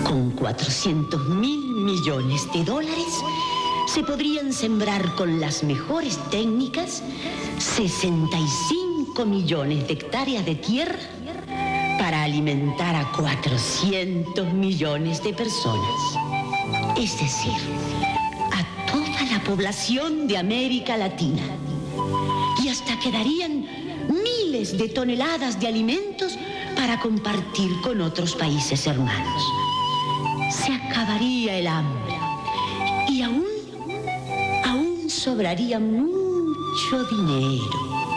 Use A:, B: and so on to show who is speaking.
A: Con 400.000 millones de dólares se podrían sembrar con las mejores técnicas 65 millones de hectáreas de tierra para alimentar a 400 millones de personas. Es decir, a toda la población de América Latina. Y hasta quedarían miles de toneladas de alimentos para compartir con otros países hermanos. Se acabaría el hambre y aún sobraría mucho dinero.